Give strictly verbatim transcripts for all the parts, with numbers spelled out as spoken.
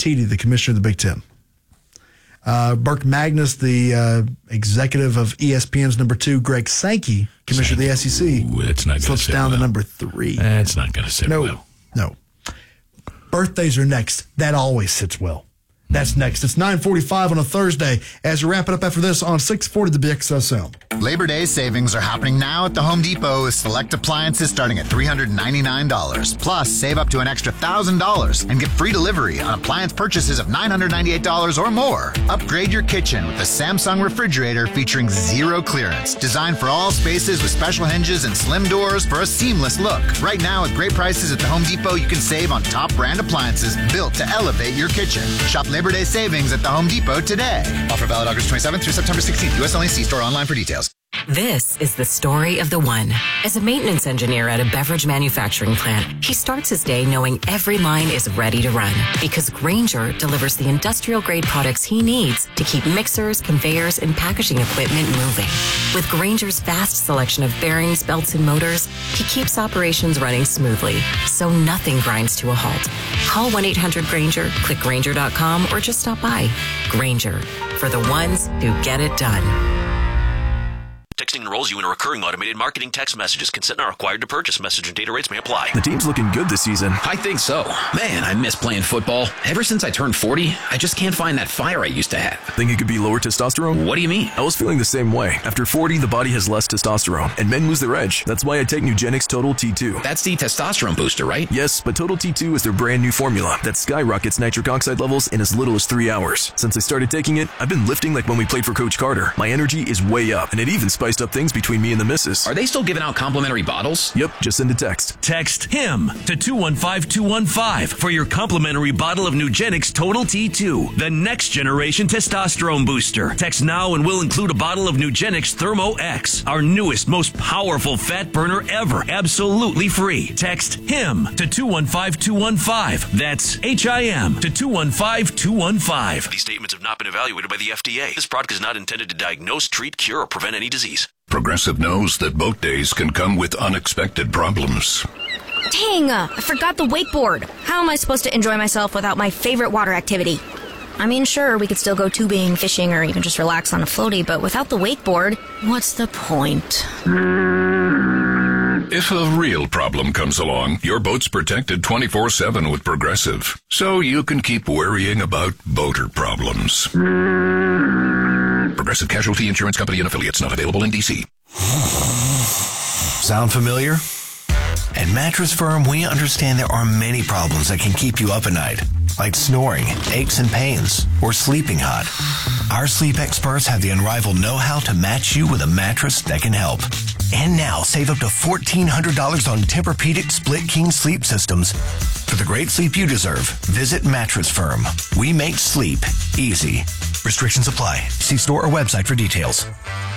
Fertitta, the commissioner of the Big Ten. Uh, Burke Magnus, the uh, executive of E S P N's number two, Greg Sankey, commissioner Sankey. of the S E C, Ooh, it's not slips down well. to number three. That's not going to sit no, well. No. Birthdays are next. That always sits well. That's next. It's nine forty-five on a Thursday as we wrap it up after this on six forty the B X S Sound. Labor Day savings are happening now at the Home Depot with select appliances starting at three hundred ninety-nine dollars. Plus, save up to an extra one thousand dollars and get free delivery on appliance purchases of nine hundred ninety-eight dollars or more. Upgrade your kitchen with the Samsung refrigerator featuring zero clearance. Designed for all spaces with special hinges and slim doors for a seamless look. Right now, at great prices at the Home Depot, you can save on top brand appliances built to elevate your kitchen. Shop Labor Day savings at the Home Depot today. Offer valid August twenty-seventh through September sixteenth. U S only. See store online for details. This is the story of the one. As a maintenance engineer at a beverage manufacturing plant, he starts his day knowing every line is ready to run because Grainger delivers the industrial-grade products he needs to keep mixers, conveyors, and packaging equipment moving. With Grainger's vast selection of bearings, belts, and motors, he keeps operations running smoothly, so nothing grinds to a halt. Call one eight hundred Grainger, click Grainger dot com, or just stop by. Grainger, for the ones who get it done. Texting enrolls you in a recurring automated marketing text messages. Consent not required to purchase. Message and data rates may apply. The team's looking good this season. I think so. Man, I miss playing football. Ever since I turned forty, I just can't find that fire I used to have. Think it could be lower testosterone? What do you mean? I was feeling the same way. After forty, the body has less testosterone, and men lose their edge. That's why I take Nugenix Total T two. That's the testosterone booster, right? Yes, but Total T two is their brand new formula that skyrockets nitric oxide levels in as little as three hours. Since I started taking it, I've been lifting like when we played for Coach Carter. My energy is way up, and it even spiced up things between me and the missus. Are they still giving out complimentary bottles? Yep, just send a text. Text HIM to two one five two one five for your complimentary bottle of Nugenix Total T two, the next generation testosterone booster. Text now and we'll include a bottle of Nugenix Thermo X, our newest, most powerful fat burner ever, absolutely free. Text HIM to two one five two one five. That's H I M to two one five two one five. These statements have not been evaluated by the F D A. This product is not intended to diagnose, treat, cure, or prevent any disease. Progressive knows that boat days can come with unexpected problems. Dang, uh, I forgot the wakeboard. How am I supposed to enjoy myself without my favorite water activity? I mean, sure, we could still go tubing, fishing, or even just relax on a floaty, but without the wakeboard, what's the point? If a real problem comes along, your boat's protected twenty-four seven with Progressive, so you can keep worrying about boater problems. Progressive Casualty Insurance Company and Affiliates, not available in D C. Sound familiar? At Mattress Firm, we understand there are many problems that can keep you up at night, like snoring, aches and pains, or sleeping hot. Our sleep experts have the unrivaled know-how to match you with a mattress that can help. And now, save up to fourteen hundred dollars on Tempur-Pedic Split King sleep systems. For the great sleep you deserve, visit Mattress Firm. We make sleep easy. Restrictions apply. See store or website for details.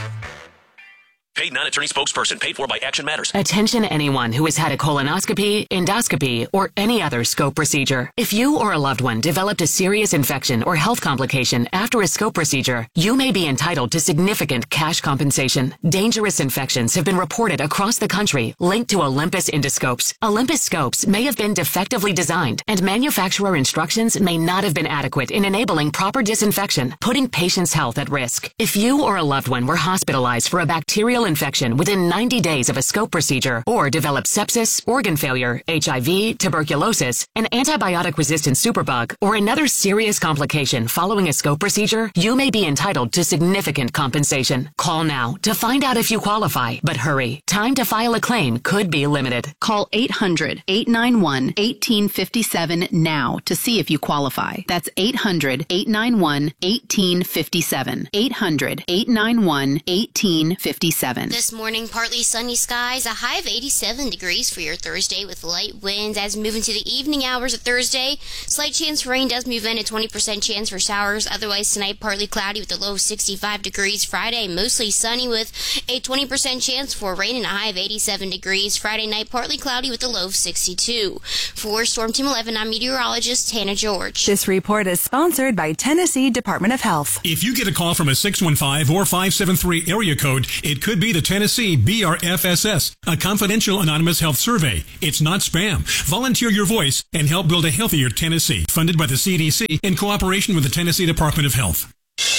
Paid non-attorney spokesperson. Paid for by Action Matters. Attention anyone who has had a colonoscopy, endoscopy, or any other scope procedure. If you or a loved one developed a serious infection or health complication after a scope procedure, you may be entitled to significant cash compensation. Dangerous infections have been reported across the country linked to Olympus endoscopes. Olympus scopes may have been defectively designed, and manufacturer instructions may not have been adequate in enabling proper disinfection, putting patients' health at risk. If you or a loved one were hospitalized for a bacterial infection within ninety days of a scope procedure, or developed sepsis, organ failure, H I V, tuberculosis, an antibiotic-resistant superbug, or another serious complication following a scope procedure, you may be entitled to significant compensation. Call now to find out if you qualify, but hurry. Time to file a claim could be limited. Call eight hundred, eight nine one, one eight five seven now to see if you qualify. That's eight hundred, eight nine one, one eight five seven. eight hundred, eight nine one, one eight five seven. This morning, partly sunny skies, a high of eighty-seven degrees for your Thursday with light winds. As we move into the evening hours of Thursday, slight chance for rain does move in, a twenty percent chance for showers. Otherwise, tonight, partly cloudy with a low of sixty-five degrees. Friday, mostly sunny with a twenty percent chance for rain and a high of eighty-seven degrees. Friday night, partly cloudy with a low of sixty-two. For Storm Team eleven, I'm meteorologist Hannah George. This report is sponsored by Tennessee Department of Health. If you get a call from a six one five or five seven three area code, it could be be the Tennessee B R F S S, a confidential anonymous health survey. It's not spam. Volunteer your voice and help build a healthier Tennessee. Funded by the C D C in cooperation with the Tennessee Department of Health.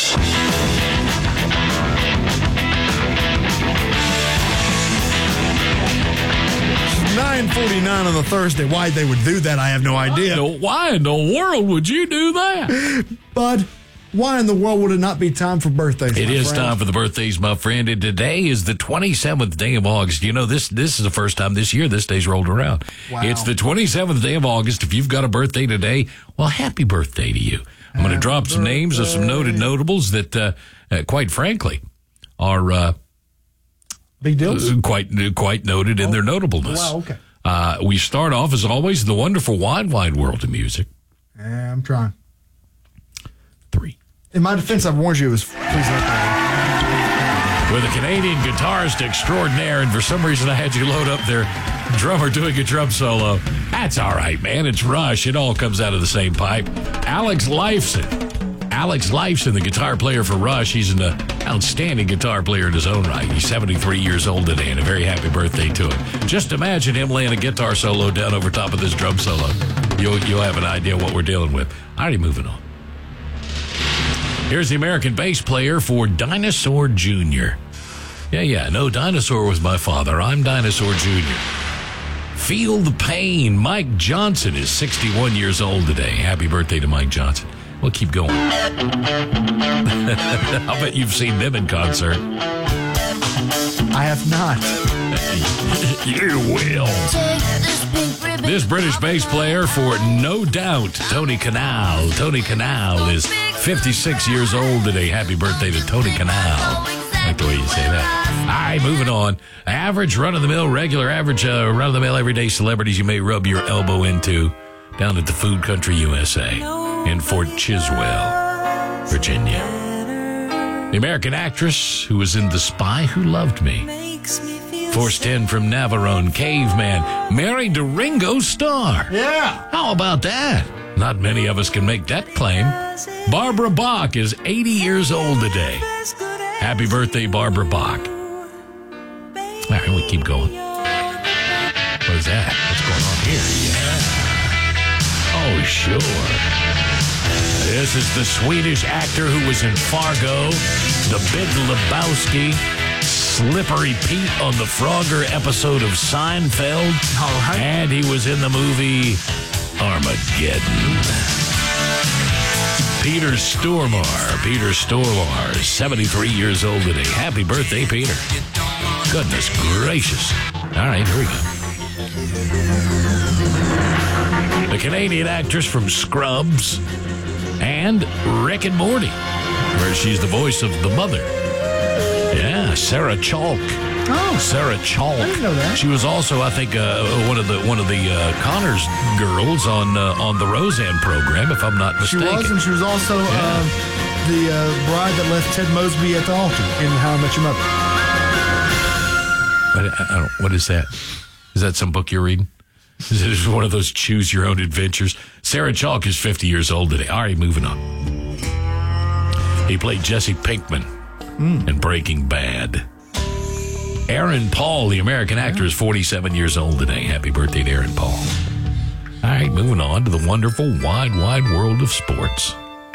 nine forty-nine on the Thursday. Why they would do that, I have no idea. Why in the world would you do that? Bud, why in the world would it not be time for birthdays? It is friend? time for the birthdays, my friend. And today is the twenty-seventh day of August. You know, this this is the first time this year this day's rolled around. Wow. It's the twenty-seventh day of August. If you've got a birthday today, well, happy birthday to you. I'm going to drop some birthday. names of some noted notables that, uh, uh, quite frankly, are uh, big deals. Uh, quite uh, quite noted oh. in their notableness. Wow, okay. Uh, we start off, as always, in the wonderful wide, wide world of music. Yeah, I'm trying. Three. In my defense, I've warned you. It was please let that. With a Canadian guitarist extraordinaire, and for some reason I had you load up their drummer doing a drum solo. That's all right, man. It's Rush. It all comes out of the same pipe. Alex Lifeson. Alex Lifeson, the guitar player for Rush. He's an uh, outstanding guitar player in his own right. He's seventy-three years old today, and a very happy birthday to him. Just imagine him laying a guitar solo down over top of this drum solo. You'll, you'll have an idea what we're dealing with. All righty, moving on. Here's the American bass player for Dinosaur Junior Yeah, yeah, no, Dinosaur was my father. I'm Dinosaur Junior Feel the pain. Mike Johnson is sixty-one years old today. Happy birthday to Mike Johnson. We'll keep going. I'll bet you've seen them in concert. I have not. You will. This British bass player for No Doubt, Tony Kanal. Tony Kanal is fifty-six years old today. Happy birthday to Tony Kanal. I like the way you say that. All right, moving on. Average, run-of-the-mill, regular, average, uh, run-of-the-mill, everyday celebrities you may rub your elbow into down at the Food Country U S A in Fort Chiswell, Virginia. The American actress who was in The Spy Who Loved Me. Force ten from Navarone, Caveman, married to Ringo Starr. Yeah. How about that? Not many of us can make that claim. Barbara Bach is eighty years old today. Happy birthday, Barbara Bach. All right, we keep going. What is that? What's going on here? Yeah. Oh, sure. This is the Swedish actor who was in Fargo, The Big Lebowski, Slippery Pete on the Frogger episode of Seinfeld. All right. And he was in the movie Armageddon. Peter Stormare. Peter Stormare is seventy-three years old today. Happy birthday, Peter. Goodness gracious. All right, here we go. The Canadian actress from Scrubs and Rick and Morty, where she's the voice of the mother. Yeah, Sarah Chalk. Oh, Sarah Chalk. I didn't know that. She was also, I think, uh, one of the one of the uh, Connors girls on uh, on the Roseanne program, if I'm not mistaken. She was, and she was also yeah. uh, the uh, bride that left Ted Mosby at the altar in How I Met Your Mother. What, I don't, what is that? Is that some book you're reading? Is it just one of those choose your own adventures? Sarah Chalk is fifty years old today. All right, moving on. He played Jesse Pinkman mm. in Breaking Bad. Aaron Paul, the American actor, is forty-seven years old today. Happy birthday to Aaron Paul. All right, moving on to the wonderful wide, wide world of sports.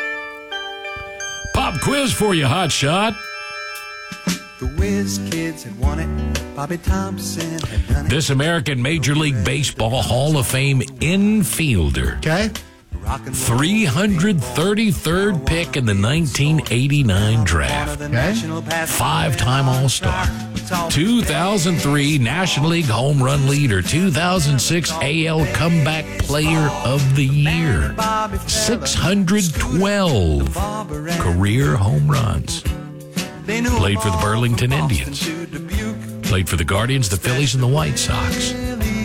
Pop quiz for you, hot shot. The Whiz Kids had won it. Bobby Thompson had done it. This American Major League Baseball Hall of Fame infielder. Okay. three hundred thirty-third pick in the nineteen eighty-nine draft. Okay. Five-time All-Star. two thousand three National League Home Run Leader. two thousand six A L Comeback Player of the Year. six hundred twelve career home runs. Played for the Burlington Indians. Played for the Guardians, the Phillies, and the White Sox.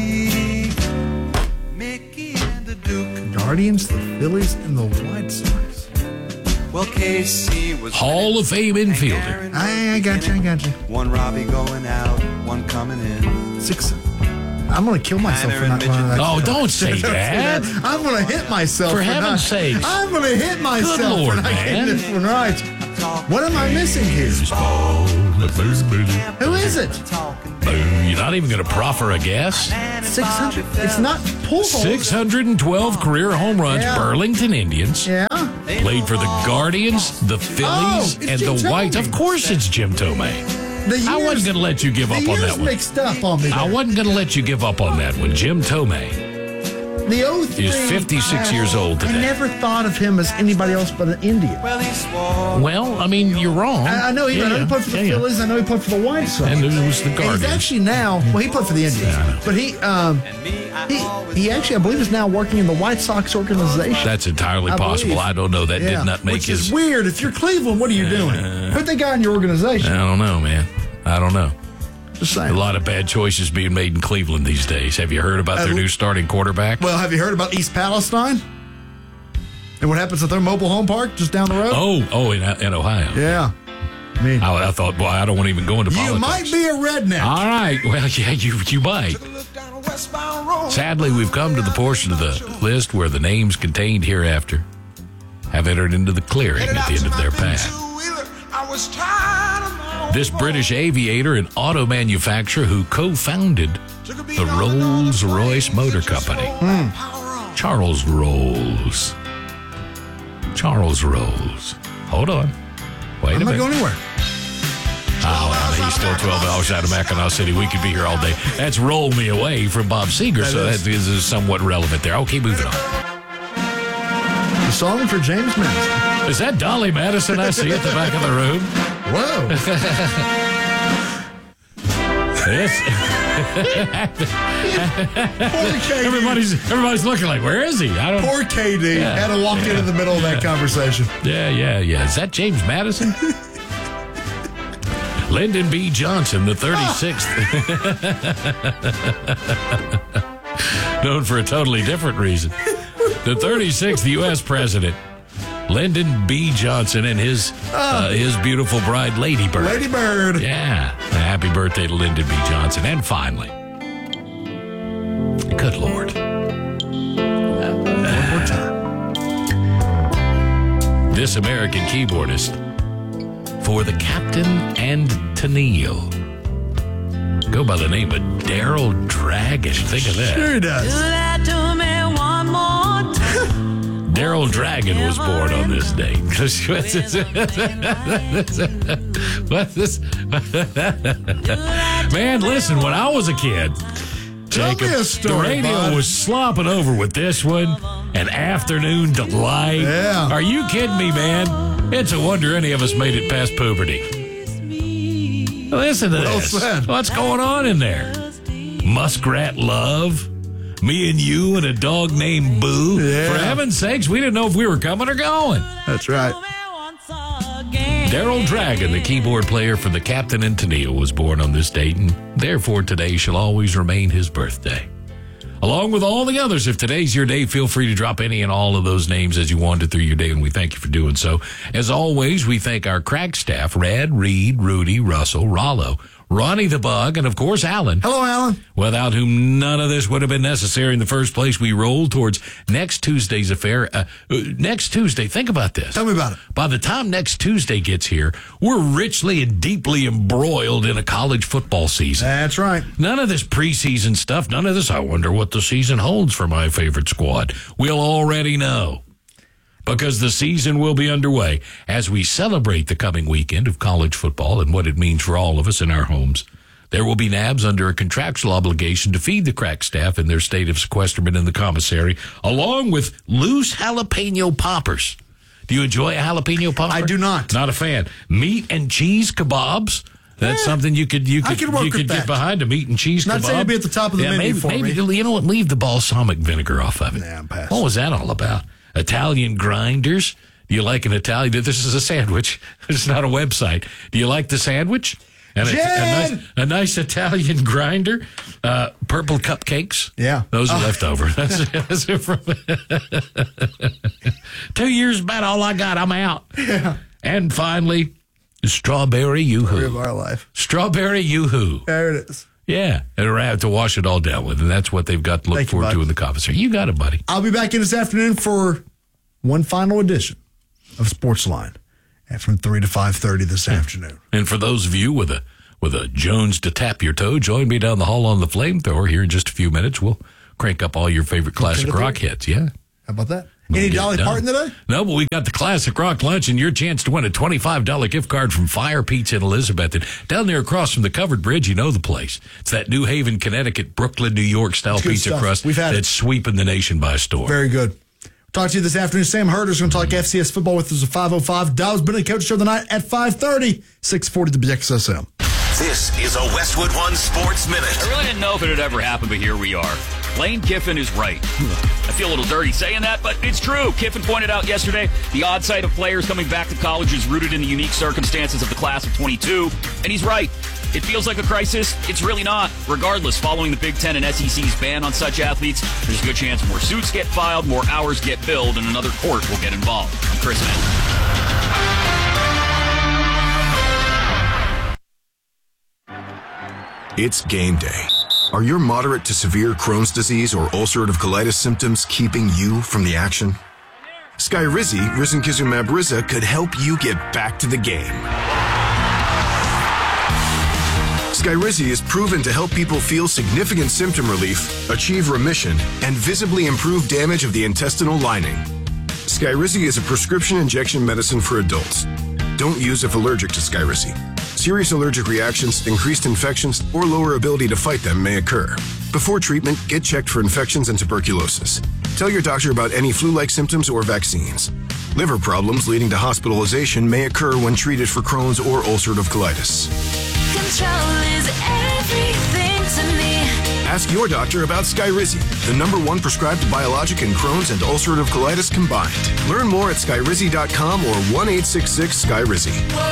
Guardians, the Phillies, and the White Sox. Well, Casey was Hall of Fame infielder. I, I got you, I got you. One Robbie going out, one coming in. Six. I'm going to kill myself for not running that. Oh, don't say that. I'm going to hit myself. For for heaven's not, sakes. I'm going to hit myself Good Lord, for not man. getting this one right. What am I missing here? Baseball. Who is it? You're not even going to proffer a guess? six hundred. It's not Pujols. six hundred twelve career home runs, Yeah. Burlington Indians. Yeah. Played for the Guardians, the Phillies, Oh, it's and Jim the Whites. Thome. Of course it's Jim Thome. The years, I wasn't going to let you give the up on years that one. mixed up on me. I there. wasn't going to let you give up on that one. Jim Thome. The oh three He's fifty-six years old today. I never thought of him as anybody else but an Indian. Well, I mean, you're wrong. I, I know he, Yeah, I know he yeah. played for the Yeah, yeah. Phillies. I know he played for the White Sox. And it was the And Guardians. he's actually now, well, he played for the Indians. Yeah. But he, um, he, he actually, I believe, is now working in the White Sox organization. That's entirely I possible. believe. I don't know. That Yeah. did not make Which his... is weird. If you're Cleveland, what are you doing? Put that guy in your organization. I don't know, man. I don't know. Just saying. A lot of bad choices being made in Cleveland these days. Have you heard about their Uh, new starting quarterback? Well, have you heard about East Palestine? And what happens at their mobile home park just down the road? Oh, oh, in, in Ohio. Yeah. I mean, I, I thought, boy, I don't want to even go into you politics. might be a redneck. All right. Well, yeah, you you might. Sadly, we've come to the portion of the list where the names contained hereafter have entered into the clearing at the end of their path. This British aviator and auto manufacturer who co-founded the Rolls-Royce Motor Company. Hmm. Charles Rolls. Charles Rolls. Hold on. Wait I'm a not minute. going anywhere. Oh, well, he's still twelve hours out of Mackinac City. We could be here all day. That's Roll Me Away from Bob Seger, That so is. that is somewhat relevant there. Okay, moving on. The song for James Madison. Is that Dolly Madison I see at the back of the room? Whoa. This. Poor K D. everybody's everybody's looking like, where is he? I don't. Poor K D Yeah. had to walk Yeah. in in the middle of that conversation. Yeah, yeah, yeah. Is that James Madison? Lyndon B. Johnson, the thirty-sixth. Known for a totally different reason. The thirty-sixth U S president, Lyndon B. Johnson, and his uh, his beautiful bride, Lady Bird. Lady Bird. Yeah. Happy birthday to Lyndon B. Johnson. And finally, good Lord. One more time. This American keyboardist for the Captain and Tennille. Go by the name of Daryl Dragon. Think of that. Sure he does. Daryl Dragon was born on this date. What's this? Man, listen, when I was a kid, Tell Jacob, me a story, the radio bud. was slopping over with this one. An Afternoon Delight. Yeah. Are you kidding me, man? It's a wonder any of us made it past puberty. Listen to Well this. said. What's going on in there? Muskrat Love. Me and you and a dog named Boo. Yeah. For heaven's sakes, we didn't know if we were coming or going. That's right. Daryl Dragon, the keyboard player for the Captain and Tennille, was born on this date, and therefore today shall always remain his birthday. Along with all the others, if today's your day, feel free to drop any and all of those names as you wander through your day, and we thank you for doing so. As always, we thank our crack staff, Rad, Reed, Rudy, Russell, Rollo, Ronnie the Bug, and of course, Alan. Hello, Alan. Without whom none of this would have been necessary in the first place. We roll towards next Tuesday's affair. Uh, uh, next Tuesday, think about this. Tell me about it. By the time next Tuesday gets here, we're richly and deeply embroiled in a college football season. That's right. None of this preseason stuff, none of this, I wonder what the season holds for my favorite squad. We'll already know. Because the season will be underway as we celebrate the coming weekend of college football and what it means for all of us in our homes. There will be nabs under a contractual obligation to feed the crack staff in their state of sequesterment in the commissary, along with loose jalapeno poppers. Do you enjoy a jalapeno popper? I do not. Not a fan. Meat and cheese kebabs. That's Eh, something you could you I could could work you could with get that. behind, a meat and cheese Not kebab. saying it'd be at the top of the yeah, menu maybe, for maybe, me. You know what? Leave the balsamic vinegar off of it. Nah, I'm past. What was that all about? Italian grinders. Do you like an Italian? This is a sandwich. It's not a website. Do you like the sandwich? And a, a, Jen! nice, a nice Italian grinder. Uh, purple cupcakes. Yeah. Those are Oh. left over. That's, that's from two years about all I got. I'm out. Yeah. And finally, strawberry Story of yoo-hoo. our life. Strawberry yoo-hoo. There it is. Yeah. And I have to wash it all down with, and that's what they've got to look Thank you, forward bud. to in the commissary. You got it, buddy. I'll be back in this afternoon for one final edition of Sportsline. And from three to five thirty this yeah. afternoon. And for those of you with a with a Jones to tap your toe, join me down the hall on the Flamethrower here in just a few minutes. We'll crank up all your favorite classic rock hits. Yeah. How about that? We'll Any Dolly Parton today? No, but we got the Classic Rock Lunch and your chance to win a twenty-five dollars gift card from Fire Pizza in Elizabeth. And down there across from the Covered Bridge, you know the place. It's that New Haven, Connecticut, Brooklyn, New York style pizza stuff. crust We've had that's it. sweeping the nation by storm. Very good. Talk to you this afternoon. Sam Herder's going to talk F C S football with us at five oh five. Dow's been a coach show of the night at five thirty, six forty the B X S M. This is a Westwood One Sports Minute. I really didn't know if it had ever happened, but here we are. Lane Kiffin is right. I feel a little dirty saying that, but it's true. Kiffin pointed out yesterday the odd side of players coming back to college is rooted in the unique circumstances of the class of twenty-two, and he's right. It feels like a crisis. It's really not. Regardless, following the Big Ten and S E C's ban on such athletes, there's a good chance more suits get filed, more hours get billed, and another court will get involved. I'm Chris Mann. It's game day. Are your moderate to severe Crohn's disease or ulcerative colitis symptoms keeping you from the action? Skyrizi, risankizumab Riza, could help you get back to the game. Skyrizi is proven to help people feel significant symptom relief, achieve remission, and visibly improve damage of the intestinal lining. Skyrizi is a prescription injection medicine for adults. Don't use if allergic to Skyrizi. Serious allergic reactions, increased infections, or lower ability to fight them may occur. Before treatment, get checked for infections and tuberculosis. Tell your doctor about any flu-like symptoms or vaccines. Liver problems leading to hospitalization may occur when treated for Crohn's or ulcerative colitis. Control is everything to me. Ask your doctor about Skyrizi, the number one prescribed biologic in Crohn's and ulcerative colitis combined. Learn more at skyrizi dot com or one eight six six Skyrizi.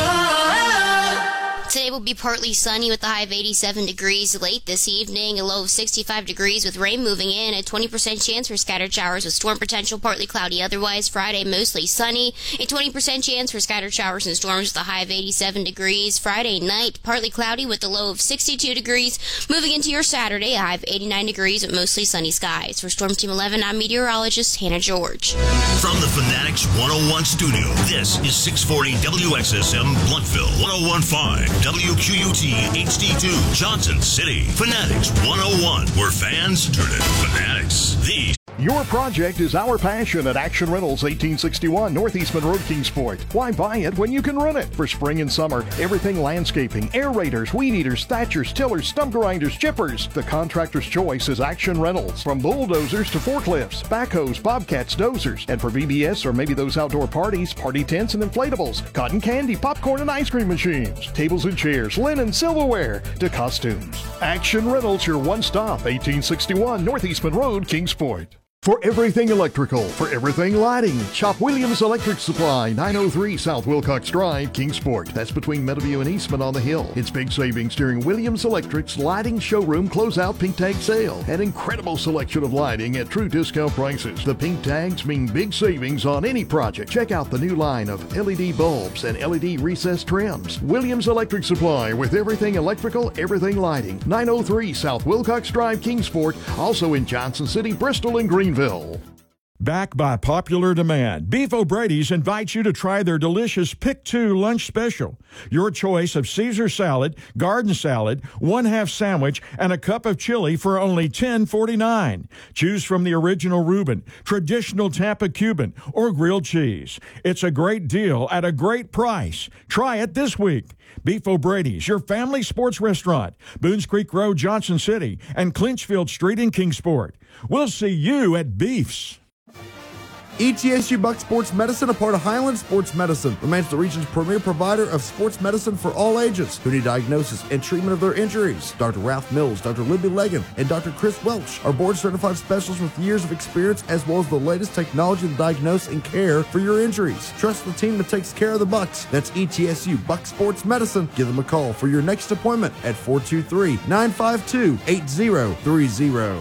Today will be partly sunny with a high of eighty-seven degrees. Late this evening, a low of sixty-five degrees with rain moving in. A twenty percent chance for scattered showers with storm potential, partly cloudy otherwise. Friday, mostly sunny. A twenty percent chance for scattered showers and storms with a high of eighty-seven degrees. Friday night, partly cloudy with a low of sixty-two degrees. Moving into your Saturday, a high of eighty-nine degrees with mostly sunny skies. For Storm Team eleven, I'm meteorologist Hannah George. From the Fanatics one oh one studio, this is six forty W X S M Blunkville, one oh one point five. W Q U T H D two, Johnson City. Fanatics one oh one, where fans turn it Fanatics. The Your project is our passion at Action Rentals, eighteen sixty-one Northeastman Road, Kingsport. Why buy it when you can rent it? For spring and summer, everything landscaping, aerators, weed eaters, thatchers, tillers, stump grinders, chippers. The contractor's choice is Action Rentals. From bulldozers to forklifts, backhoes, bobcats, dozers. And for V B S or maybe those outdoor parties, party tents and inflatables, cotton candy, popcorn and ice cream machines, tables and chairs, linen, silverware, to costumes. Action Rentals, your one-stop, eighteen sixty-one Northeastman Road, Kingsport. For everything electrical, for everything lighting, shop Williams Electric Supply, nine oh three South Wilcox Drive, Kingsport. That's between Meadowview and Eastman on the Hill. It's big savings during Williams Electric's Lighting Showroom Closeout Pink Tag Sale. An incredible selection of lighting at true discount prices. The pink tags mean big savings on any project. Check out the new line of L E D bulbs and L E D recessed trims. Williams Electric Supply with everything electrical, everything lighting. nine oh three South Wilcox Drive, Kingsport. Also in Johnson City, Bristol, and Greenville. Back by popular demand, Beef O'Brady's invites you to try their delicious Pick Two lunch special. Your choice of Caesar salad, garden salad, one-half sandwich, and a cup of chili for only ten forty-nine. Choose from the original Reuben, traditional Tampa Cuban, or grilled cheese. It's a great deal at a great price. Try it this week. Beef O'Brady's, your family sports restaurant, Boones Creek Road, Johnson City, and Clinchfield Street in Kingsport. We'll see you at Beef's. E T S U Buck Sports Medicine, a part of Highland Sports Medicine, remains the region's premier provider of sports medicine for all ages who need diagnosis and treatment of their injuries. Doctor Ralph Mills, Doctor Libby Legan, and Doctor Chris Welch are board-certified specialists with years of experience as well as the latest technology to diagnose and care for your injuries. Trust the team that takes care of the Bucks. That's E T S U Buck Sports Medicine. Give them a call for your next appointment at four two three, nine five two, eight zero three zero.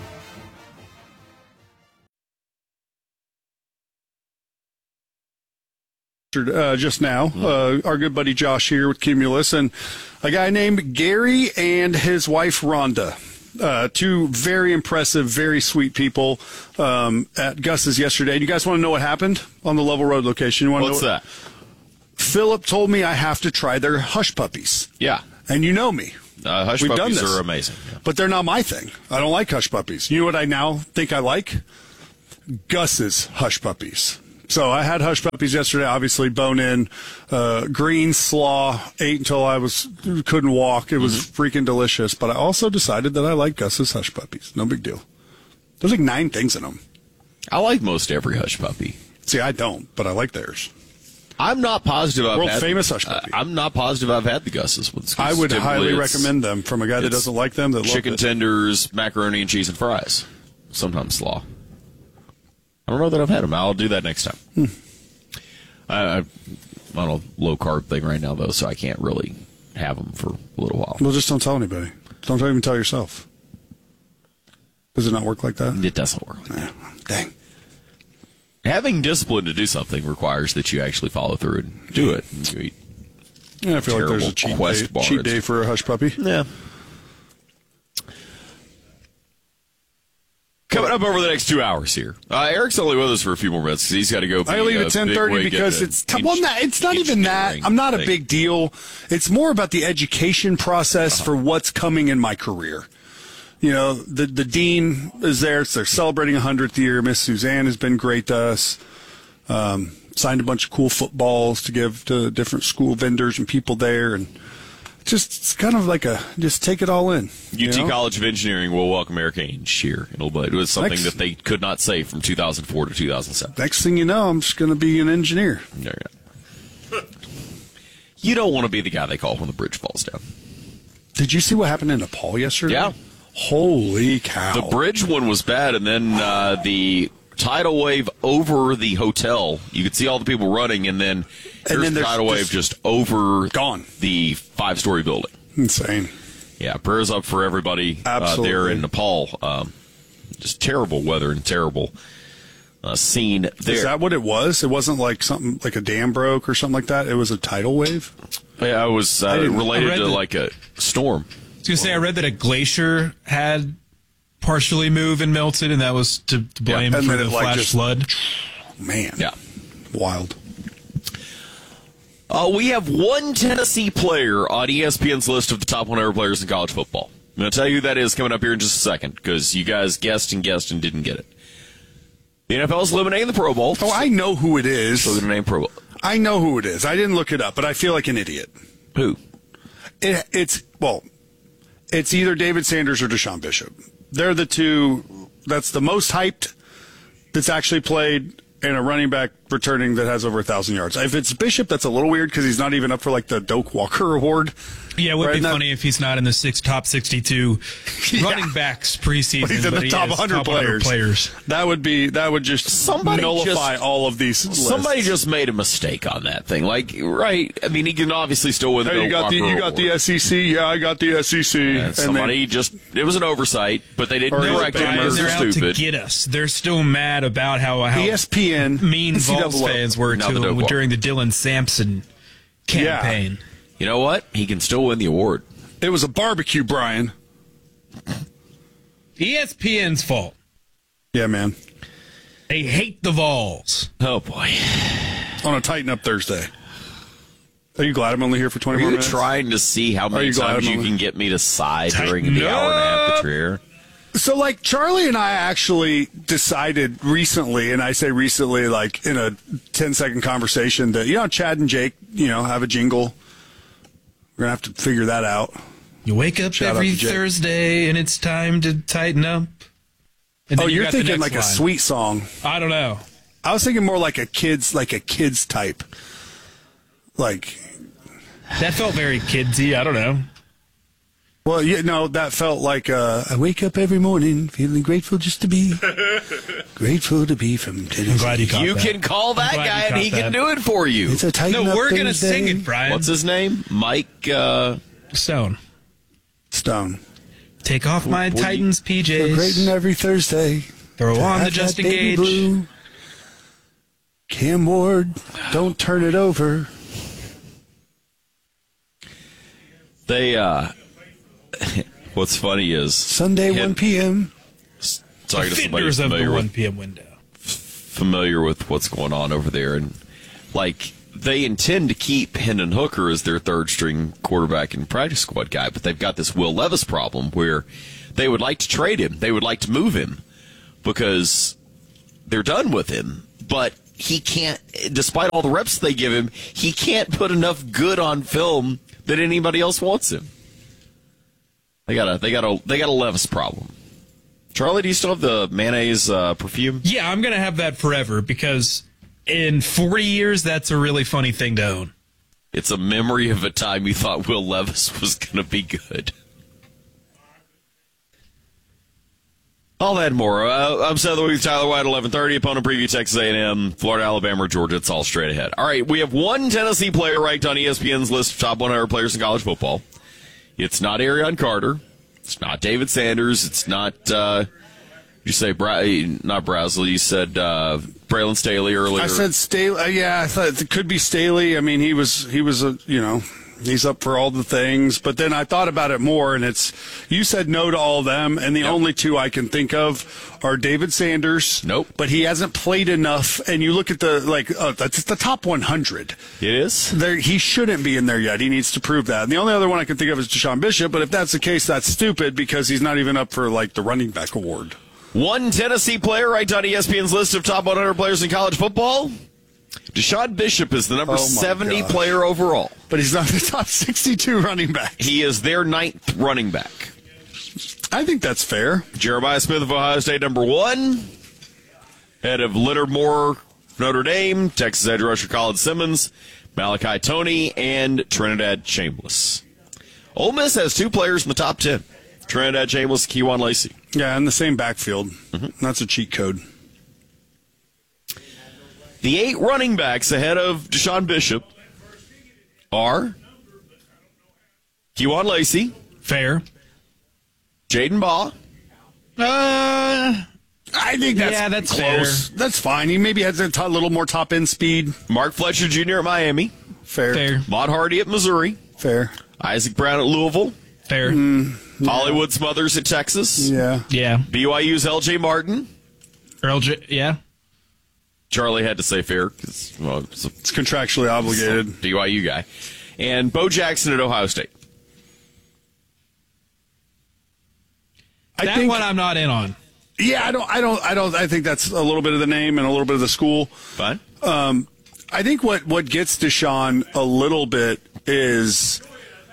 Uh, just now, uh, our good buddy Josh here with Cumulus, and a guy named Gary and his wife Rhonda. Uh, two very impressive, very sweet people um, at Gus's yesterday. You guys want to know what happened on the Level Road location? You want What's to know that? What? Philip told me I have to try their Hush Puppies. Yeah. And you know me. Uh, Hush We've Puppies done this. are amazing. Yeah. But they're not my thing. I don't like Hush Puppies. You know what I now think I like? Gus's Hush Puppies. So I had Hush Puppies yesterday, obviously bone in, uh, green slaw, ate until I was couldn't walk. It was mm-hmm. freaking delicious. But I also decided that I like Gus's Hush Puppies. No big deal. There's like nine things in them. I like most every Hush Puppy. See, I don't, but I like theirs. I'm not positive I've World had famous Hush Puppy. Uh, I'm not positive I've had the Gus's ones. I would highly recommend them from a guy that doesn't like them. That chicken loved it. tenders, macaroni and cheese and fries. Sometimes slaw. I don't know that I've had them. I'll do that next time. Hmm. I, I'm on a low carb thing right now, though, so I can't really have them for a little while. Well, just don't tell anybody. Don't even tell yourself. Does it not work like that? It doesn't work like that. Dang. Having discipline to do something requires that you actually follow through and do it. And you eat yeah, I feel like there's a cheat day, cheat day for a Hush Puppy. Yeah. Coming up over the next two hours here. Uh, Eric's only with us for a few more minutes because he's got to go. I leave at ten thirty because it's t- well, not, it's not even that. I'm not a big deal. It's more about the education process uh-huh. for what's coming in my career. You know, the the dean is there. They're celebrating a hundredth year. Miss Suzanne has been great to us. Um, signed a bunch of cool footballs to give to different school vendors and people there, and just it's kind of like a just take it all in. U T you know? College of Engineering will welcome Eric Ainge here. It'll be, it was something next, that they could not say from two thousand four to two thousand seven. Next thing you know, I'm just going to be an engineer. There you go. You don't want to be the guy they call when the bridge falls down. Did you see what happened in Nepal yesterday? Yeah. Holy cow. The bridge one was bad, and then uh, the tidal wave over the hotel. You could see all the people running, and then and then the tidal wave just over gone. the five-story building. Insane. Yeah, prayers up for everybody uh, there in Nepal. Um, just terrible weather and terrible uh, scene there. Is that what it was? It wasn't like something like a dam broke or something like that? It was a tidal wave? Yeah, it was uh, related to that, like a storm. I was going to say, I read that a glacier had partially moved and melted, and that was to, to blame yeah, for the it, like, flash just, flood. Man. Yeah. Wild. Uh, we have one Tennessee player on E S P N's list of the top one hundred players in college football. I'm going to tell you who that is coming up here in just a second, because you guys guessed and guessed and didn't get it. The N F L is eliminating the Pro Bowl. Oh, I know who it is. So they're going to name Pro Bowl. I know who it is. I didn't look it up, but I feel like an idiot. Who? It, it's, well, it's either David Sanders or Deshaun Bishop. They're the two that's the most hyped that's actually played, and a running back returning that has over a thousand yards. If it's Bishop, that's a little weird because he's not even up for like the Doak Walker Award. Yeah, it would right? be that, funny if he's not in the six top sixty-two yeah. running backs preseason. But he's in but the he top one hundred top players. players. That would be that would just somebody nullify just, all of these. Lists. Somebody just made a mistake on that thing. Like, right? I mean, he can obviously still win the hey, you got Walker the you got Award. the S E C. Yeah, I got the S E C. And somebody then, just it was an oversight, but they didn't correct him. They're, they're out stupid. to get us. They're still mad about how how E S P N mean Vols fans were to him during the Dylan Sampson campaign. Yeah. You know what? He can still win the award. It was a barbecue, Brian. E S P N's fault. Yeah, man. They hate the Vols. Oh, boy. On a Tighten Up Thursday. Are you glad I'm only here for twenty Are more you minutes? trying to see how many you times you only... can get me to sigh during Tighten the hour and a half up. that you're here? So, like, Charlie and I actually decided recently, and I say recently, like, in a ten-second conversation, that, you know, Chad and Jake, you know, have a jingle. We're going to have to figure that out. You wake up Shout every Thursday, and it's time to tighten up. And oh, you you're got the thinking next like line. a sweet song. I don't know. I was thinking more like a kid's, like a kid's type. Like. That felt very kidsy. I don't know. Well, you know, that felt like uh, I wake up every morning feeling grateful just to be grateful to be from Tennessee. I'm glad you caught You that. can call that glad guy you and he caught can that. do it for you. It's a Tighten No, Up we're going to Thursday. sing it, Brian. What's his name? Mike uh... Stone. Stone. Take off my Boy, Titans P Js. Great and every Thursday. Throw to on have the Justin that baby Gage. Blue. Cam Ward, don't turn it over. They, uh... what's funny is... Sunday, him, one p.m. Talking to somebody Defenders of familiar the with, one p.m. window. familiar with what's going on over there, and, like, they intend to keep Hendon Hooker as their third-string quarterback and practice squad guy, but they've got this Will Levis problem where they would like to trade him. They would like to move him because they're done with him. But he can't, despite all the reps they give him, he can't put enough good on film that anybody else wants him. They got a they got a they got a Levis problem. Charlie, do you still have the mayonnaise uh, perfume? Yeah, I'm gonna have that forever because in forty years, that's a really funny thing to own. It's a memory of a time you thought Will Levis was gonna be good. All that and more. Uh, I'm Seth with Tyler White, eleven thirty. Opponent preview, Texas A and M, Florida, Alabama, Georgia. It's all straight ahead. All right, we have one Tennessee player ranked on E S P N's list of top one hundred players in college football. It's not Arion Carter. It's not David Sanders. It's not, uh, you say, Bra- not Brasley. You said uh, Braylon Staley earlier. I said Staley. Uh, yeah, I thought it could be Staley. I mean, he was, he was a, you know, he's up for all the things. But then I thought about it more, and it's, you said no to all of them, and the yep. only two I can think of are David Sanders. Nope. But he hasn't played enough, and you look at the, like, uh, that's the top one hundred. It is? There, he shouldn't be in there yet. He needs to prove that. And the only other one I can think of is Deshaun Bishop, but if that's the case, that's stupid because he's not even up for, like, the running back award. One Tennessee player ranked on E S P N's list of top one hundred players in college football. Deshaun Bishop is the number oh seventy gosh. player overall. But he's not the top sixty-two running back. He is their ninth running back. I think that's fair. Jeremiah Smith of Ohio State, number one. Head of Littlemore, Notre Dame. Texas edge rusher Colin Simmons. Malachi Toney, and Trinidad Shameless. Ole Miss has two players in the top ten. Trinidad Shameless, Keywan Lacey. Yeah, in the same backfield. Mm-hmm. That's a cheat code. The eight running backs ahead of Deshaun Bishop are Keywan Lacey. Fair. Jaden Baugh. Uh, I think that's, yeah, that's close. Fair. That's fine. He maybe has a t- little more top-end speed. Mark Fletcher Junior at Miami. Fair. Fair. Maud Hardy at Missouri. Fair. Isaac Brown at Louisville. Fair. Mm, yeah. Hollywood Smothers at Texas. Yeah. Yeah. B Y U's L J Martin. L J, yeah. Charlie had to say fair because well, it's, it's contractually obligated. B Y U guy. And Bo Jackson at Ohio State. I that think, one I'm not in on. Yeah, I don't. I don't. I don't. I think that's a little bit of the name and a little bit of the school. Fine. Um, I think what what gets Deshaun a little bit is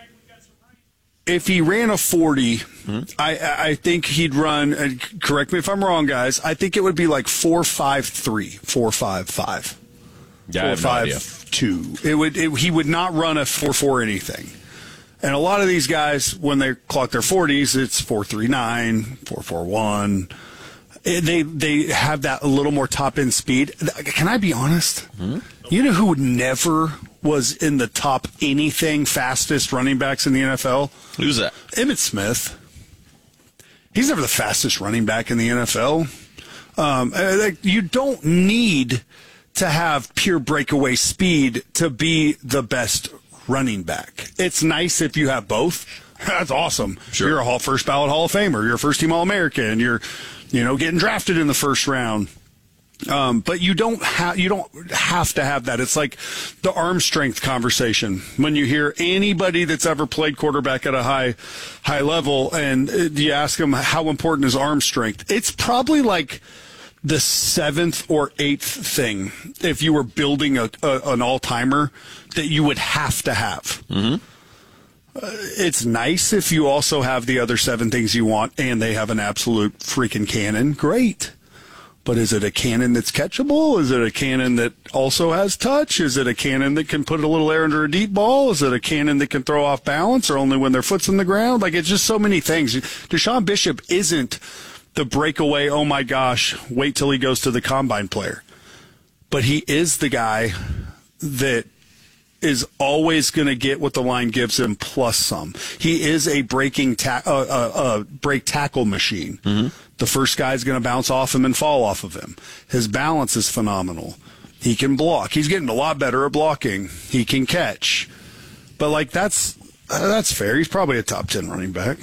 if he ran a forty. Mm-hmm. I I think he'd run. Uh, correct me if I'm wrong, guys. I think it would be like four five three, four five five, yeah, four I have five no idea. two. It would. It, he would not run a four four anything. And a lot of these guys, when they clock their forties, it's four three nine, four four one. They they have that a little more top end speed. Can I be honest? Mm-hmm. You know who would never was in the top anything fastest running backs in the N F L? Who's that? Emmitt Smith. He's never the fastest running back in the N F L. Um, you don't need to have pure breakaway speed to be the best running back. It's nice if you have both. That's awesome. Sure. You're a hall, first ballot Hall of Famer. You're a first team All American. You're, you know, getting drafted in the first round. Um, but you don't have you don't have to have that. It's like the arm strength conversation. When you hear anybody that's ever played quarterback at a high high level, and you ask them how important is arm strength, it's probably like the seventh or eighth thing if you were building a, a an all timer that you would have to have. Mm-hmm. Uh, it's nice if you also have the other seven things you want, and they have an absolute freaking cannon. Great. But is it a cannon that's catchable? Is it a cannon that also has touch? Is it a cannon that can put a little air under a deep ball? Is it a cannon that can throw off balance or only when their foot's in the ground? Like, it's just so many things. Deshaun Bishop isn't the breakaway, oh my gosh, wait till he goes to the combine player. But he is the guy that is always going to get what the line gives him plus some. He is a breaking ta- uh, uh, uh, break tackle machine. Mm-hmm. The first guy's going to bounce off him and fall off of him. His balance is phenomenal. He can block. He's getting a lot better at blocking. He can catch. But, like, that's uh, that's fair. He's probably a top ten running back.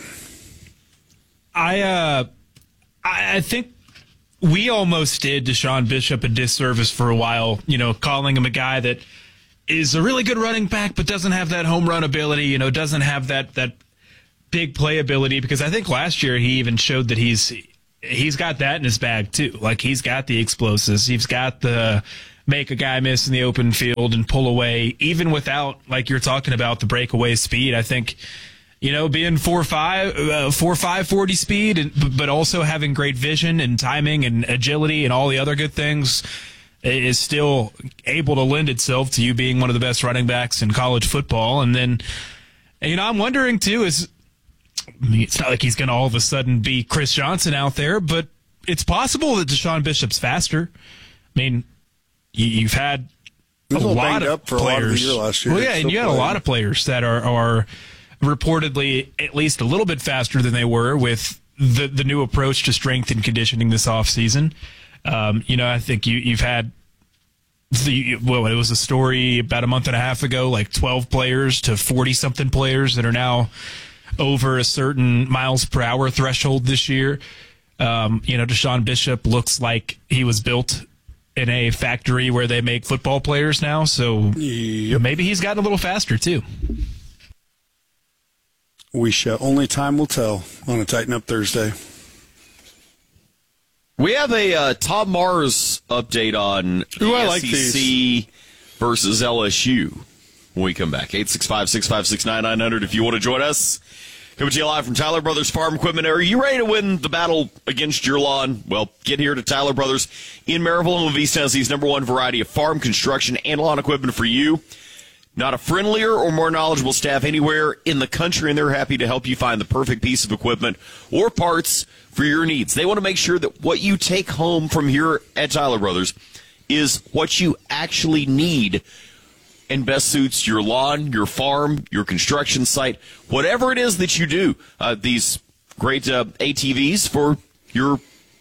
I uh, I, I think we almost did Deshaun Bishop a disservice for a while, you know, calling him a guy that is a really good running back, but doesn't have that home run ability, you know, doesn't have that, that big play ability, because I think last year he even showed that he's he's got that in his bag too. Like, he's got the explosives. He's got the make a guy miss in the open field and pull away, even without, like you're talking about, the breakaway speed. I think, you know, being four five, uh, four five forty speed, and, but also having great vision and timing and agility and all the other good things is still able to lend itself to you being one of the best running backs in college football. And then, you know, I'm wondering too, is, I mean, it's not like he's going to all of a sudden be Chris Johnson out there, but it's possible that Deshaun Bishop's faster. I mean, you, you've had a, a lot of up for players. A lot of the year last year. Well, yeah, and you had playing. a lot of players that are, are reportedly at least a little bit faster than they were with the the new approach to strength and conditioning this offseason. Um, you know, I think you, you've had the, well, it was a story about a month and a half ago, like twelve players to forty-something players that are now over a certain miles per hour threshold this year. Um, you know, Deshaun Bishop looks like he was built in a factory where they make football players now, so yep. maybe he's gotten a little faster too. We shall. Only time will tell on a Tighten Up Thursday. We have a uh, Tom Mars update on Ooh, the I S like E C these. versus L S U when we come back. eight six five, six five six, nine nine zero zero if you want to join us. Coming to you live from Tyler Brothers Farm Equipment. Are you ready to win the battle against your lawn? Well, get here to Tyler Brothers in Maryville and East Tennessee's number one variety of farm, construction, and lawn equipment for you. Not a friendlier or more knowledgeable staff anywhere in the country, and they're happy to help you find the perfect piece of equipment or parts for your needs. They want to make sure that what you take home from here at Tyler Brothers is what you actually need and best suits your lawn, your farm, your construction site, whatever it is that you do. Uh, these great uh, A T Vs for your,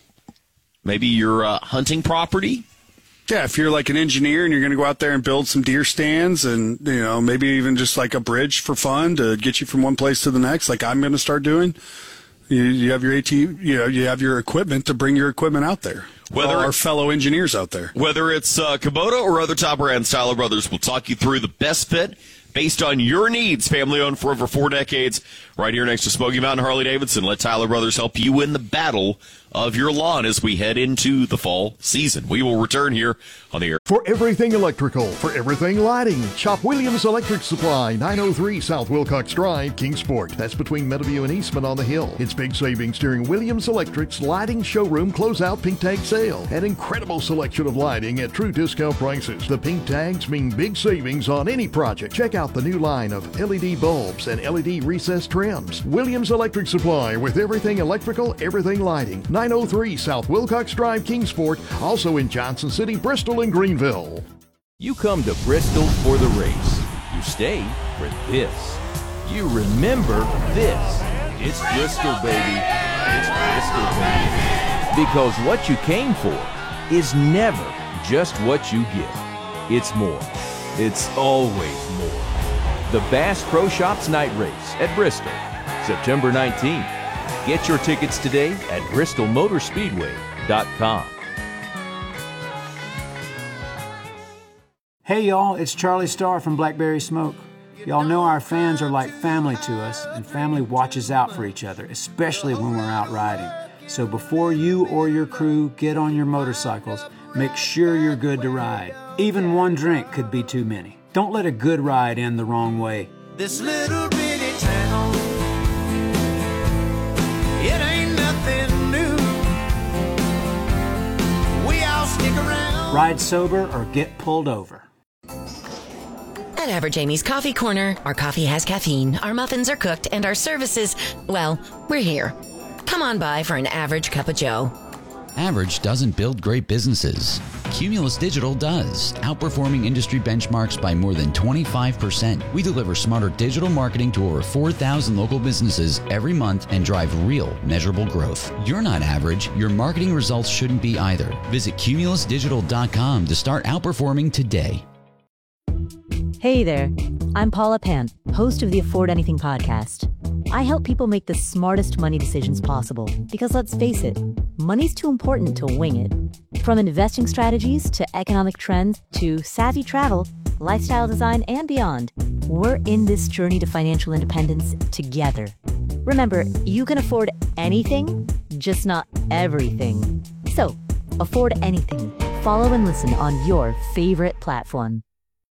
maybe your uh, hunting property. Yeah, if you're like an engineer and you're going to go out there and build some deer stands and, you know, maybe even just like a bridge for fun to get you from one place to the next, like I'm going to start doing, you, you have your AT, you know, you have your equipment to bring your equipment out there. Whether our fellow engineers out there. Whether it's uh, Kubota or other top brands, Tyler Brothers will talk you through the best fit based on your needs. Family owned for over four decades. Right here next to Smoky Mountain Harley Davidson. Let Tyler Brothers help you win the battle of your lawn as we head into the fall season. We will return here on the air. For everything electrical, for everything lighting, shop Williams Electric Supply, nine oh three South Wilcox Drive, Kingsport. That's between Meadowview and Eastman on the Hill. It's big savings during Williams Electric's Lighting Showroom Closeout Pink Tag Sale. An incredible selection of lighting at true discount prices. The pink tags mean big savings on any project. Check out the new line of L E D bulbs and L E D recessed trims. Williams Electric Supply with everything electrical, everything lighting. nine oh three South Wilcox Drive, Kingsport. Also in Johnson City, Bristol, and Greenville. You come to Bristol for the race. You stay for this. You remember this. It's Bristol, baby. It's Bristol, baby. Because what you came for is never just what you get. It's more. It's always more. The Bass Pro Shops Night Race at Bristol, September nineteenth. Get your tickets today at bristol motor speedway dot com. Hey y'all, it's Charlie Starr from Blackberry Smoke. Y'all know our fans are like family to us, and family watches out for each other, especially when we're out riding. So before you or your crew get on your motorcycles, make sure you're good to ride. Even one drink could be too many. Don't let a good ride end the wrong way. This little bitty town, it ain't nothing new. We all stick around. Ride sober or get pulled over. At Average Amy's Coffee Corner, our coffee has caffeine, our muffins are cooked, and our services, well, we're here. Come on by for an average cup of joe. Average doesn't build great businesses. Cumulus Digital does, outperforming industry benchmarks by more than twenty-five percent. We deliver smarter digital marketing to over four thousand local businesses every month and drive real, measurable growth. You're not average. Your marketing results shouldn't be either. Visit cumulus digital dot com to start outperforming today. Hey there, I'm Paula Pan, host of the Afford Anything podcast. I help people make the smartest money decisions possible because let's face it, money's too important to wing it. From investing strategies to economic trends to savvy travel, lifestyle design, and beyond. We're in this journey to financial independence together. Remember, you can afford anything, just not everything. So, afford anything. Follow and listen on your favorite platform.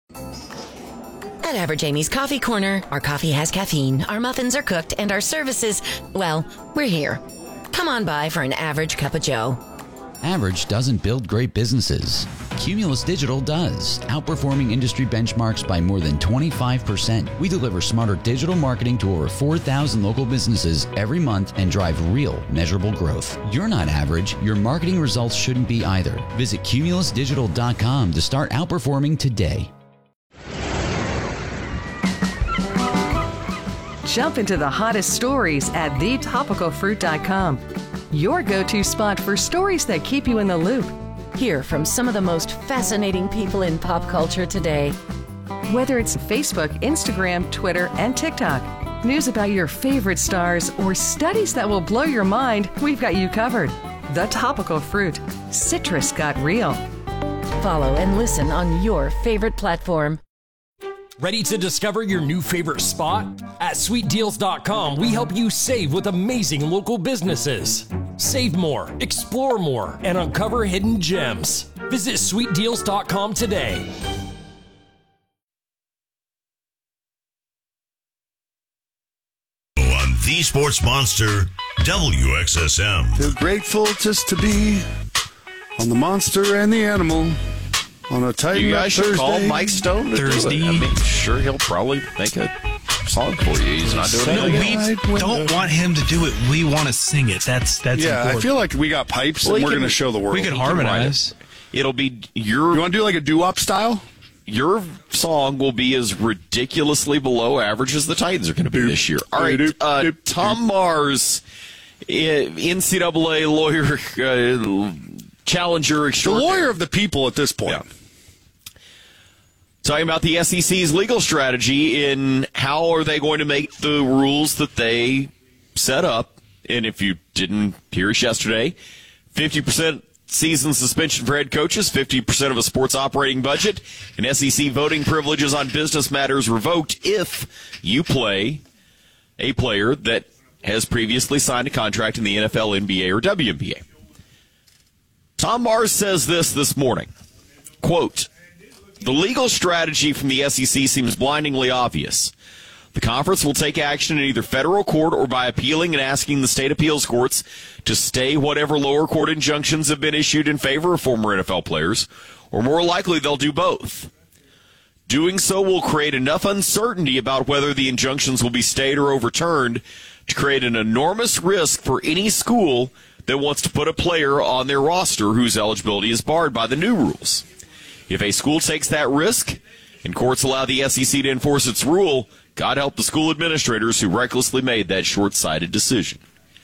At Average Amy's Coffee Corner, our coffee has caffeine, our muffins are cooked, and our services, well, we're here. Come on by for an average cup of joe. Average doesn't build great businesses. Cumulus Digital does, outperforming industry benchmarks by more than twenty-five percent. We deliver smarter digital marketing to over four thousand local businesses every month and drive real, measurable growth. You're not average. Your marketing results shouldn't be either. Visit cumulus digital dot com to start outperforming today. Jump into the hottest stories at the topical fruit dot com. Your go-to spot for stories that keep you in the loop. Hear from some of the most fascinating people in pop culture today. Whether it's Facebook, Instagram, Twitter, and TikTok, news about your favorite stars, or studies that will blow your mind, we've got you covered. The Topical Fruit. Citrus got real. Follow and listen on your favorite platform. Ready to discover your new favorite spot? At sweet deals dot com, we help you save with amazing local businesses. Save more, explore more, and uncover hidden gems. Visit sweet deals dot com today. On the Sports Monster, W X S M. Feel grateful just to be on the monster and the animal. On a tight You guys should Thursday. call Mike Stone to Thursday. do it. I mean, sure, he'll probably make a song for you. He's not doing No, anything. we don't want him to do it. We want to sing it. That's that's Yeah, important. I feel like we got pipes Well, and he we're can- going to show the world. we could He can harmonize. write it. It'll be your. You want to do like a doo-wop style? Your song will be as ridiculously below average as the Titans are going to be this year. All right, uh, Tom Mars, eh, N C double A lawyer, uh, challenger The extraordinary. lawyer of the people at this point. Yeah. Talking about the S E C's legal strategy in how are they going to make the rules that they set up. And if you didn't hear us yesterday, fifty percent season suspension for head coaches, fifty percent of a sports operating budget, and S E C voting privileges on business matters revoked if you play a player that has previously signed a contract in the N F L, N B A, or W N B A. Tom Mars says this this morning, quote, "The legal strategy from the S E C seems blindingly obvious. The conference will take action in either federal court or by appealing and asking the state appeals courts to stay whatever lower court injunctions have been issued in favor of former N F L players, or more likely they'll do both. Doing so will create enough uncertainty about whether the injunctions will be stayed or overturned to create an enormous risk for any school that wants to put a player on their roster whose eligibility is barred by the new rules. If a school takes that risk and courts allow the S E C to enforce its rule, God help the school administrators who recklessly made that short-sighted decision."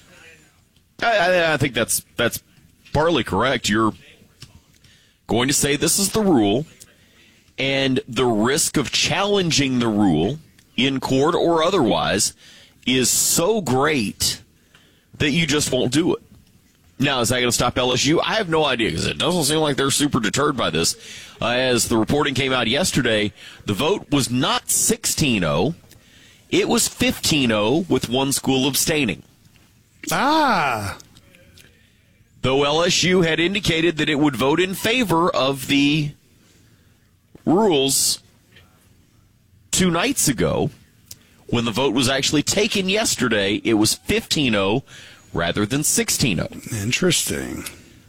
I, I, I think that's that's partly correct. You're going to say this is the rule, and the risk of challenging the rule in court or otherwise is so great that you just won't do it. Now, is that going to stop L S U? I have no idea, because it doesn't seem like they're super deterred by this. Uh, as the reporting came out yesterday, the vote was not sixteen oh. It was fifteen oh, with one school abstaining. Ah. Though L S U had indicated that it would vote in favor of the rules two nights ago, when the vote was actually taken yesterday, it was fifteen oh. rather than sixteen oh. Interesting.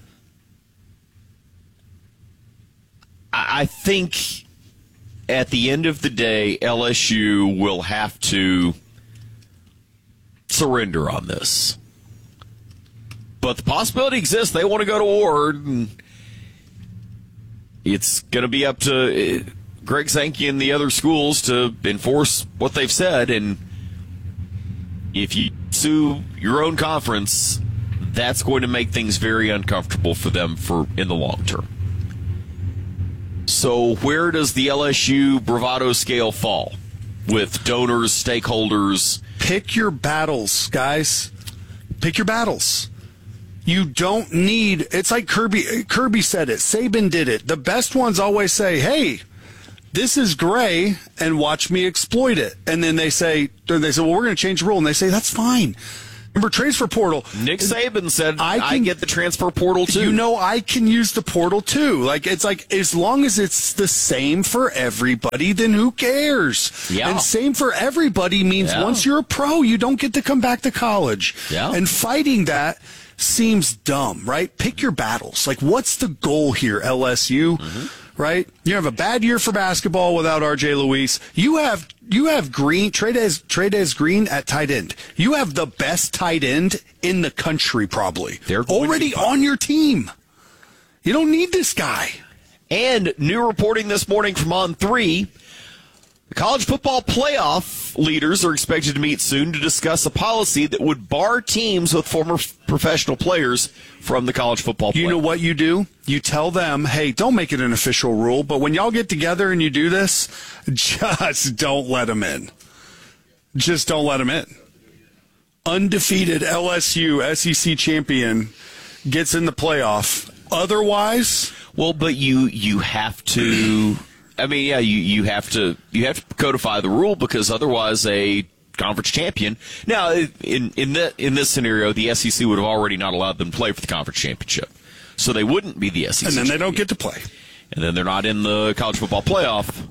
I think at the end of the day, L S U will have to surrender on this. But the possibility exists. They want to go to war, and it's going to be up to Greg Sankey and the other schools to enforce what they've said. And if you sue your own conference, that's going to make things very uncomfortable for them for in the long term. So where does the L S U bravado scale fall with donors, stakeholders? Pick your battles, guys. Pick your battles. You don't need, it's like Kirby Kirby said it, Saban did it. The best ones always say, hey, this is gray and watch me exploit it. And then they say, they say, well, we're going to change the rule. And they say, that's fine. Remember, transfer portal. Nick Saban said, I, can, I get the transfer portal too. You know, I can use the portal too. Like, it's like, as long as it's the same for everybody, then who cares? Yeah. And same for everybody means yeah. once you're a pro, you don't get to come back to college. Yeah. And fighting that seems dumb, right? Pick your battles. Like, what's the goal here, L S U? Mm-hmm. Right? You have a bad year for basketball without R J Luis. You have you have Green, Trey'Dez, Trey'Dez Green at tight end. You have the best tight end in the country, probably. They're already on your team. You don't need this guy. And new reporting this morning from On three, the college football playoff leaders are expected to meet soon to discuss a policy that would bar teams with former professional players from the college football playoff. You know what you do? You tell them, hey, don't make it an official rule, but when y'all get together and you do this, just don't let them in. Just don't let them in. Undefeated L S U S E C champion gets in the playoff. Otherwise, well, but you you have to. I mean, yeah, you, you have to you have to codify the rule because otherwise a conference champion. Now, in in the in this scenario, the S E C would have already not allowed them to play for the conference championship, so they wouldn't be the S E C. And then champion. they don't get to play. And then they're not in the college football playoff.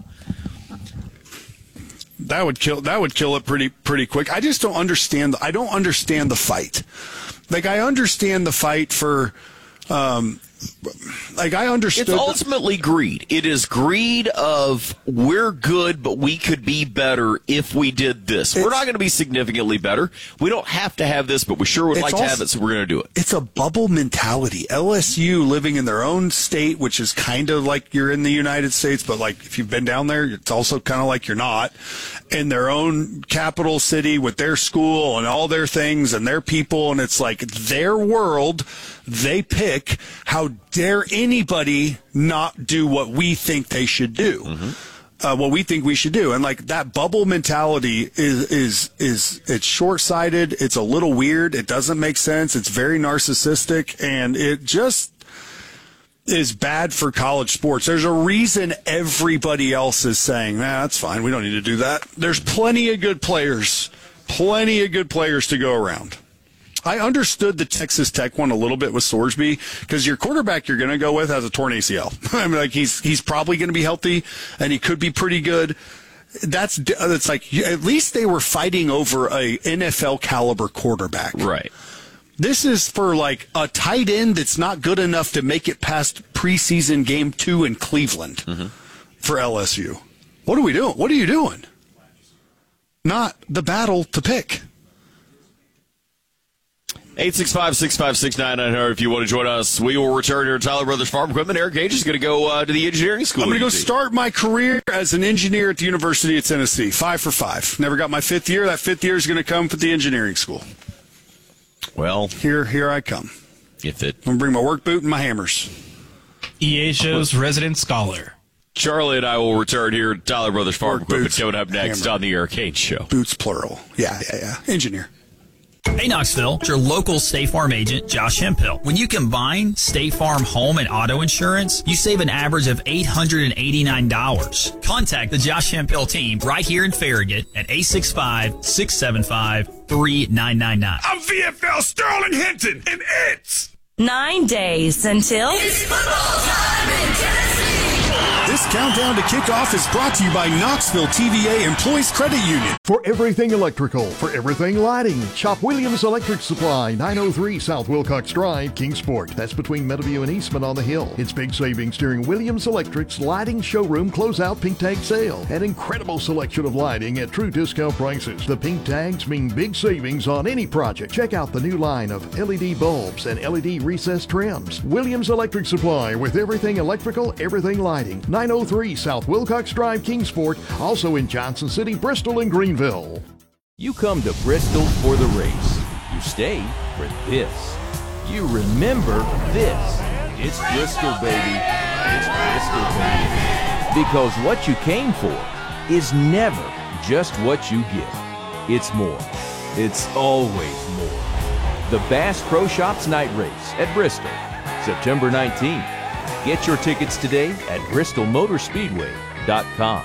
That would kill. That would kill it pretty pretty quick. I just don't understand. I don't understand the fight. Like I understand the fight for. Um, Like I understood. It's ultimately greed. It is greed of we're good, but we could be better if we did this. It's, we're not going to be significantly better. We don't have to have this, but we sure would like also, to have it, so we're going to do it. It's a bubble mentality. L S U living in their own state, which is kind of like you're in the United States, but like if you've been down there, it's also kind of like you're not. In their own capital city with their school and all their things and their people, and it's like their world. They pick. How dare anybody not do what we think they should do? Mm-hmm. Uh, what we think we should do, and like that bubble mentality is is is it's short-sighted. It's a little weird. It doesn't make sense. It's very narcissistic, and it just is bad for college sports. There's a reason everybody else is saying, nah, that's fine. We don't need to do that. There's plenty of good players, plenty of good players to go around. I understood the Texas Tech one a little bit with Sorsby because your quarterback you're going to go with has a torn A C L. I mean, like he's he's probably going to be healthy and he could be pretty good. That's that's like at least they were fighting over a N F L caliber quarterback. Right. This is for like a tight end that's not good enough to make it past preseason game two in Cleveland mm-hmm. for L S U. What are we doing? What are you doing? Not the battle to pick. eight six five, six five six, nine nine zero if you want to join us. We will return here to Tyler Brothers Farm Equipment. Eric Gage is going to go uh, to the engineering school. I'm going to go start my career as an engineer at the University of Tennessee. Five for five. Never got my fifth year. That fifth year is going to come for the engineering school. Well, here here I come. If it, I'm going to bring my work boot and my hammers. E A Show's resident scholar. Charlie and I will return here to Tyler Brothers Farm Equipment boots, coming up next hammer. On the Eric Gage Show. Boots plural. Yeah, yeah, yeah. Engineer. Hey Knoxville, it's your local State Farm agent, Josh Hemphill. When you combine State Farm home and auto insurance, you save an average of eight hundred eighty-nine dollars. Contact the Josh Hemphill team right here in Farragut at eight six five, six seven five, three nine nine nine. I'm V F L Sterling Hinton, and it's nine days until it's football time in Tennessee. This countdown to kickoff is brought to you by Knoxville T V A Employees Credit Union. For everything electrical, for everything lighting, shop Williams Electric Supply, nine oh three South Wilcox Drive, Kingsport. That's between Meadowview and Eastman on the Hill. It's big savings during Williams Electric's lighting showroom closeout pink tag sale. An incredible selection of lighting at true discount prices. The pink tags mean big savings on any project. Check out the new line of L E D bulbs and L E D recessed trims. Williams Electric Supply with everything electrical, everything lighting. nine oh three South Wilcox Drive, Kingsport. Also in Johnson City, Bristol, and Greenville. You come to Bristol for the race. You stay for this. You remember this. It's Bristol, baby. It's Bristol, baby. Because what you came for is never just what you get. It's more. It's always more. The Bass Pro Shops Night Race at Bristol, September nineteenth. Get your tickets today at bristol motor speedway dot com.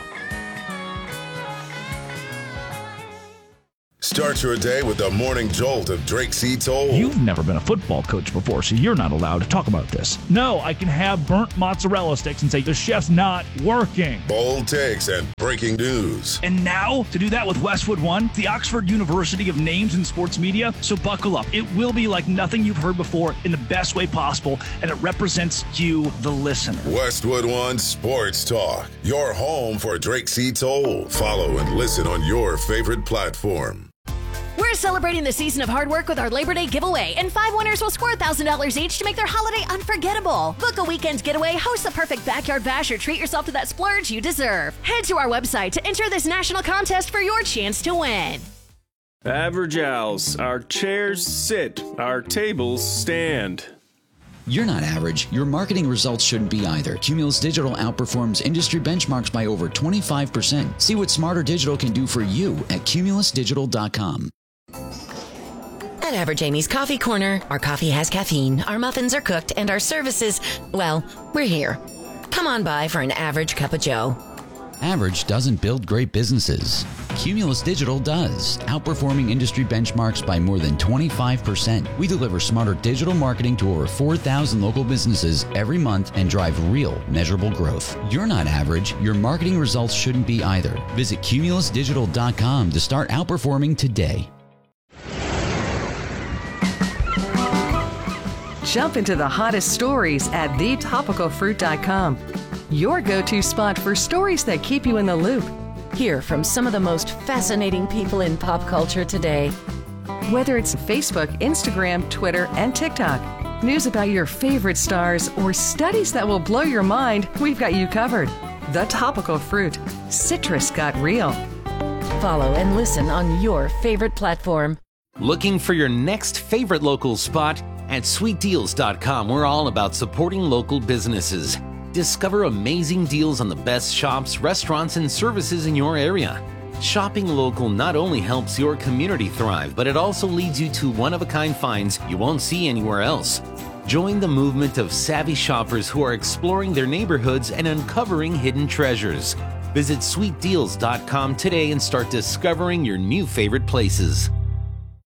Start your day with the morning jolt of Drake C. Toll. You've never been a football coach before, so you're not allowed to talk about this. No, I can have burnt mozzarella sticks and say the chef's not working. Bold takes and breaking news. And now, to do that with Westwood One, the Oxford University of names in sports media, so buckle up. It will be like nothing you've heard before in the best way possible, and it represents you, the listener. Westwood One Sports Talk, your home for Drake C. Toll. Follow and listen on your favorite platform. We're celebrating the season of hard work with our Labor Day giveaway, and five winners will score one thousand dollars each to make their holiday unforgettable. Book a weekend getaway, host the perfect backyard bash, or treat yourself to that splurge you deserve. Head to our website to enter this national contest for your chance to win. Average Owls. Our chairs sit, our tables stand. You're not average. Your marketing results shouldn't be either. Cumulus Digital outperforms industry benchmarks by over twenty-five percent. See what Smarter Digital can do for you at cumulus digital dot com. At Average Amy's Coffee Corner, our coffee has caffeine, our muffins are cooked, and our services, well, we're here. Come on by for an average cup of joe. Average doesn't build great businesses. Cumulus Digital does, outperforming industry benchmarks by more than twenty-five percent. We deliver smarter digital marketing to over four thousand local businesses every month and drive real, measurable growth. You're not average. Your marketing results shouldn't be either. Visit cumulus digital dot com to start outperforming today. Jump into the hottest stories at the topical fruit dot com. Your go-to spot for stories that keep you in the loop. Hear from some of the most fascinating people in pop culture today. Whether it's Facebook, Instagram, Twitter, and TikTok, news about your favorite stars, or studies that will blow your mind, we've got you covered. The Topical Fruit. Citrus got real. Follow and listen on your favorite platform. Looking for your next favorite local spot? At sweet deals dot com, we're all about supporting local businesses. Discover amazing deals on the best shops, restaurants, and services in your area. Shopping local not only helps your community thrive, but it also leads you to one-of-a-kind finds you won't see anywhere else. Join the movement of savvy shoppers who are exploring their neighborhoods and uncovering hidden treasures. Visit sweet deals dot com today and start discovering your new favorite places.